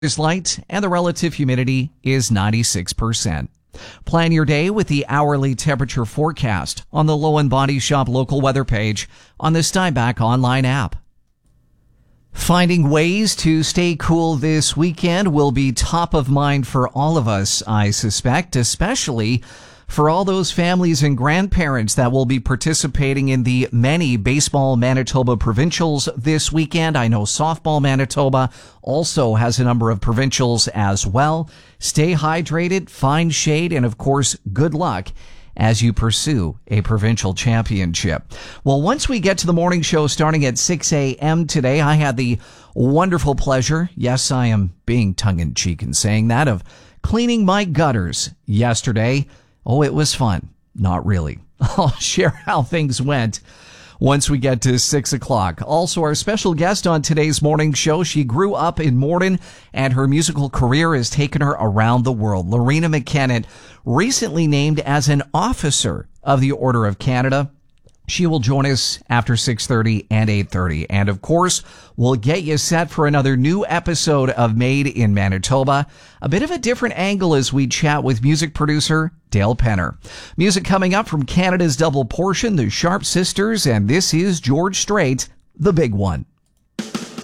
is light and the relative humidity is 96%. Plan your day with the hourly temperature forecast on the Low and Body Shop local weather page on the Steinbach online app. Finding ways to stay cool this weekend will be top of mind for all of us, I suspect, especially for all those families and grandparents that will be participating in the many Baseball Manitoba provincials this weekend. I know Softball Manitoba also has a number of provincials as well. Stay hydrated, find shade, and of course, good luck as you pursue a provincial championship. Well, once we get to the morning show starting at 6 a.m. today, I had the wonderful pleasure, yes, I am being tongue-in-cheek in saying that, of cleaning my gutters yesterday. Oh, it was fun. Not really. I'll share how things went once we get to 6 o'clock. Also, our special guest on today's morning show, she grew up in Morden and her musical career has taken her around the world. Lorena McKennitt, recently named as an officer of the Order of Canada. She will join us after 6:30 and 8:30. And of course, we'll get you set for another new episode of Made in Manitoba. A bit of a different angle as we chat with music producer Dale Penner. Music coming up from Canada's Double Portion, the Sharp Sisters, and this is George Strait, the big one.